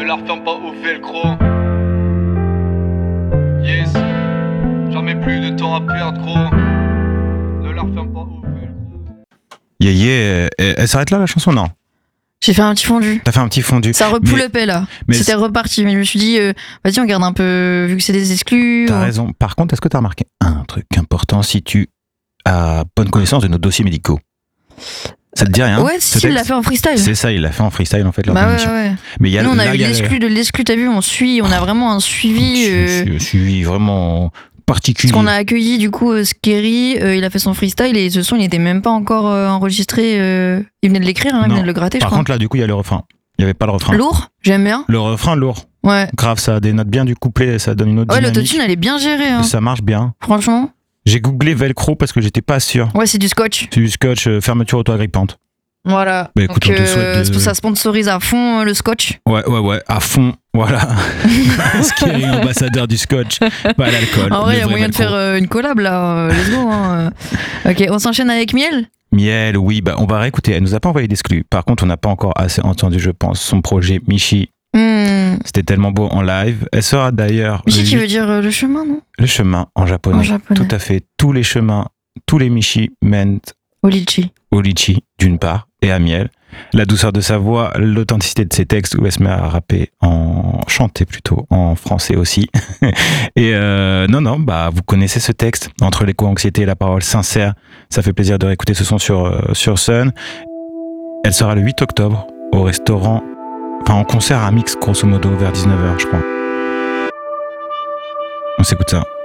la referme pas au velcro. Yes, j'en mets plus de temps à perdre, gros. Ne la referme pas au velcro. Elle s'arrête là la chanson, non? J'ai fait un petit fondu. T'as fait un petit fondu. Ça repoulupait là. C'était reparti, mais je me suis dit, vas-y, on garde un peu, vu que c'est des exclus. T'as raison. Par contre, est-ce que t'as remarqué un truc important si tu as bonne connaissance de nos dossiers médicaux? Ça te dit rien? Ouais, si, il l'a fait en freestyle. C'est ça, il l'a fait en freestyle en fait. Bah ouais. Mais nous, on a eu l'exclu de l'exclu, t'as vu, on a vraiment un suivi. Un suivi vraiment particulier. Parce qu'on a accueilli du coup Scary, il a fait son freestyle et ce son il n'était même pas encore enregistré. Il venait de l'écrire, il venait de le gratter, je crois. Par contre, là, du coup, il y a le refrain. Il n'y avait pas le refrain. Lourd, j'aime bien. Le refrain lourd. Ouais. Grave, ça dénote bien du couplet, ça donne une autre dynamique. Ouais, l'autotune, elle est bien gérée. Hein. Ça marche bien. Franchement. J'ai googlé velcro parce que j'étais pas sûr. Ouais, c'est du scotch. C'est du scotch, fermeture auto-agrippante. Voilà. Bah, écoute, donc, ça sponsorise à fond le scotch. Ouais, à fond, voilà. Scary, ambassadeur du scotch, pas l'alcool. En vrai, il y a moyen de faire une collab là, let's go. Hein. Ok, on s'enchaîne avec Miel. Miel, oui, bah on va réécouter. Elle nous a pas envoyé d'exclus. Par contre, on n'a pas encore assez entendu, je pense, son projet Michi. C'était tellement beau en live. Elle sera d'ailleurs. Michi qui veut dire le chemin, non? Le chemin en japonais. Tout à fait. Tous les chemins, tous les Michi mènent au litchi, d'une part, et à Miel. La douceur de sa voix, l'authenticité de ses textes, où elle se met à rapper, chanter plutôt, en français aussi. Et non, bah vous connaissez ce texte, entre l'éco-anxiété et la parole sincère. Ça fait plaisir de réécouter ce son sur Sun. Elle sera le 8 octobre au restaurant, en concert à Mix, grosso modo, vers 19h, je crois. On s'écoute ça.